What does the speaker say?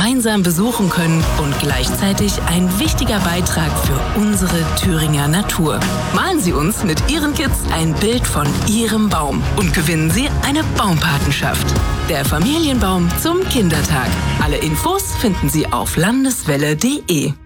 gemeinsam besuchen können und gleichzeitig ein wichtiger Beitrag für unsere Thüringer Natur. Malen Sie uns mit Ihren Kids ein Bild von Ihrem Baum und gewinnen Sie eine Baumpatenschaft. Der Familienbaum zum Kindertag. Alle Infos finden Sie auf landeswelle.de.